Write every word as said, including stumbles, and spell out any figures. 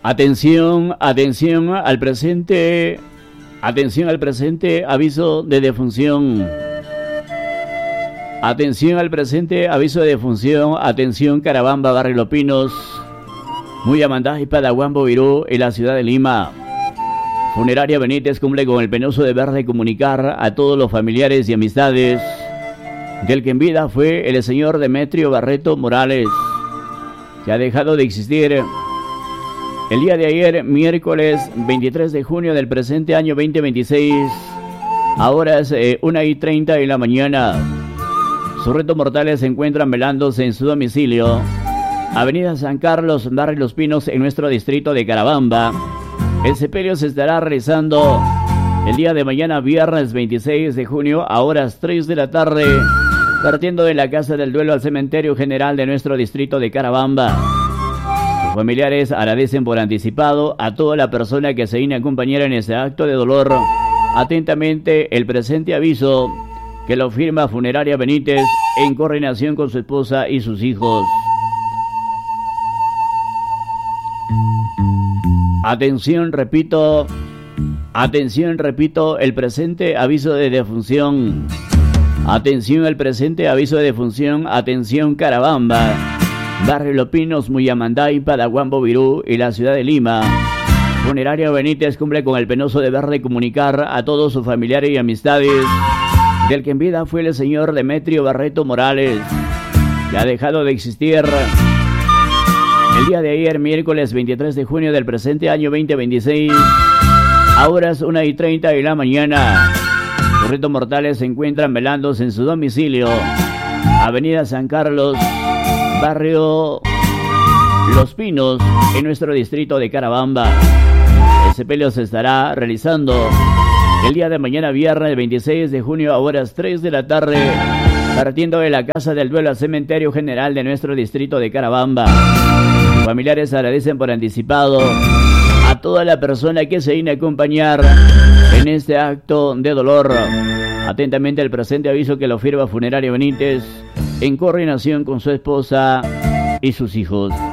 Atención, atención al presente, atención al presente aviso de defunción. Atención al presente aviso de defunción, atención Carabamba, Barrio Los Pinos, Muyamandá y Padahuambo Virú, en la ciudad de Lima. Funeraria Benítez cumple con el penoso deber de comunicar a todos los familiares y amistades del que en vida fue el señor Demetrio Barreto Morales, que ha dejado de existir el día de ayer, miércoles veintitrés de junio del presente año veinte veintiséis, a horas eh, una y treinta de la mañana. Sus restos mortales se encuentran velándose en su domicilio, Avenida San Carlos, Barrio Los Pinos, en nuestro distrito de Carabamba. El sepelio se estará realizando el día de mañana, viernes veintiséis de junio, a horas tres de la tarde, partiendo de la Casa del Duelo al Cementerio General de nuestro distrito de Carabamba. Sus familiares agradecen por anticipado a toda la persona que se viene a acompañar en este acto de dolor. Atentamente, el presente aviso que lo firma Funeraria Benítez en coordinación con su esposa y sus hijos. Atención, repito, atención, repito, el presente aviso de defunción. Atención al presente aviso de defunción, atención Carabamba, Barrio Los Pinos, Muyamandá y Padahuambo Virú, y la ciudad de Lima. Funeraria Benítez cumple con el penoso deber de comunicar a todos sus familiares y amistades del que en vida fue el señor Demetrio Barreto Morales, que ha dejado de existir el día de ayer, miércoles veintitrés de junio del presente año veinte veintiséis, a horas una y treinta de la mañana. Los restos mortales se encuentran velándose en su domicilio, Avenida San Carlos, Barrio Los Pinos, en nuestro distrito de Carabamba. El sepelio se estará realizando el día de mañana, viernes veintiséis de junio, a horas tres de la tarde, partiendo de la Casa del Duelo al Cementerio General de nuestro distrito de Carabamba. Los familiares agradecen por anticipado a toda la persona que se viene a acompañar en este acto de dolor. Atentamente el presente aviso que lo firma Funeraria Benítez en coordinación con su esposa y sus hijos.